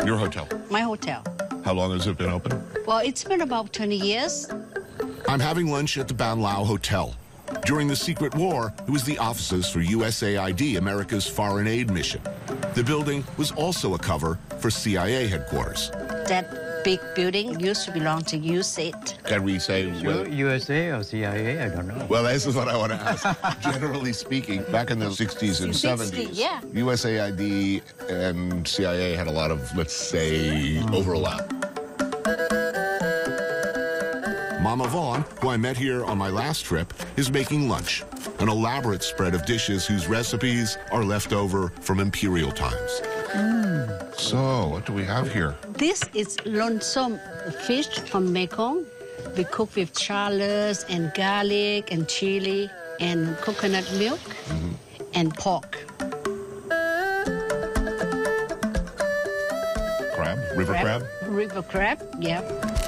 Your hotel? My hotel. How long has it been open? Well, it's been about 20 years. I'm having lunch at the Ban Lao Hotel. During the Secret War, it was the offices for USAID, America's foreign aid mission. The building was also a cover for CIA headquarters. That big building used to belong to USAID. Can we say... USA or CIA? I don't know. Well, this is what I want to ask. Generally speaking, back in the 60s and 70s, yeah. USAID and CIA had a lot of, let's say, overlap. Mama Vaughn, who I met here on my last trip, is making lunch, an elaborate spread of dishes whose recipes are left over from imperial times. So, what do we have here? This is lonesome fish from Mekong. We cook with shallots and garlic and chili and coconut milk and pork. Crab? River crab? River crab, yeah.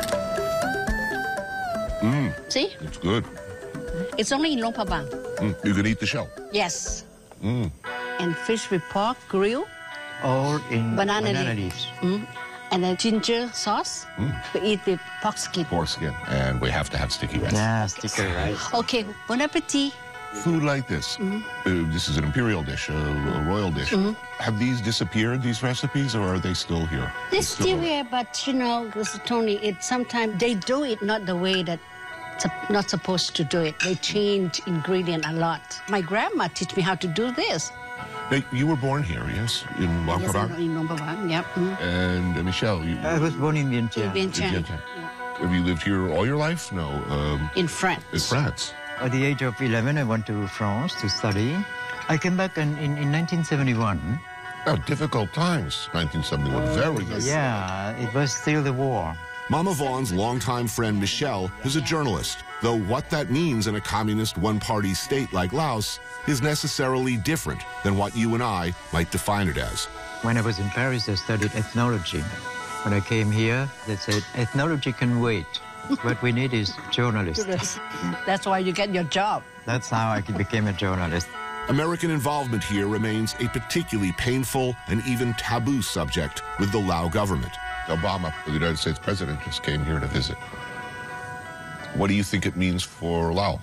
See? It's good. It's only in Luang Prabang. You can eat the shell. Yes. And fish with pork, grill. All in Banana leaves. And a ginger sauce. We eat with pork skin. Pork skin. And we have to have sticky rice. Yeah, sticky rice. Okay, bon appetit. Food like this. This is an imperial dish, a royal dish. Have these disappeared, these recipes, or are they still here? They're still here, but you know, Mr. Tony, sometimes they do it not the way that not supposed to do it. They change ingredient a lot. My grandma teach me how to do this. Now, you were born here, yes? In Luang Yes, Prabang? in Luang Prabang, yep. And Michelle, you... I was born in Vientiane. In Vientiane. Have you lived here all your life? No. In France. In France. At the age of 11, I went to France to study. I came back in 1971. Oh, difficult times. 1971, very good. Yeah, it was still the war. Mama Vaughn's longtime friend Michelle is a journalist, though what that means in a communist one-party state like Laos is necessarily different than what you and I might define it as. When I was in Paris, I studied ethnology. When I came here, they said, ethnology can wait. What we need is journalists. That's why you get your job. That's how I became a journalist. American involvement here remains a particularly painful and even taboo subject with the Lao government. Obama, the United States president, just came here to visit. What do you think it means for Laos?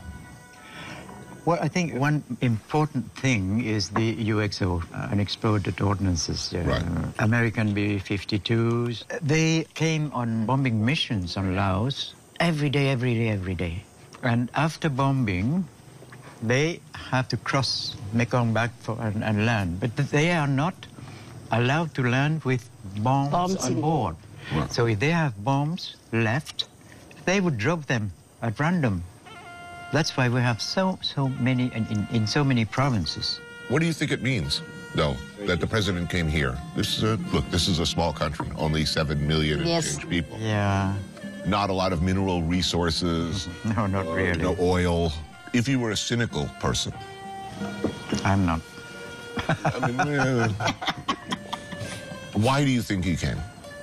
Well, I think one important thing is the UXO, unexploded ordnances. Right. American B-52s. They came on bombing missions on Laos every day. And after bombing, they have to cross Mekong back and land. But they are not allowed to land with bombs on board. Right. So if they have bombs left, they would drop them at random. That's why we have so many in so many provinces. What do you think it means, though, that the president came here? This is a small country, only 7 million and change people. Yeah. Not a lot of mineral resources. No, not really. No oil. If you were a cynical person. I'm not. I mean, why do you think he came?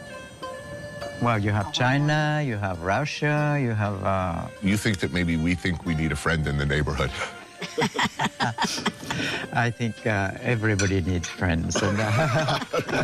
Well, you have China, you have Russia, you have... You think that maybe we think we need a friend in the neighborhood? I think everybody needs friends. And,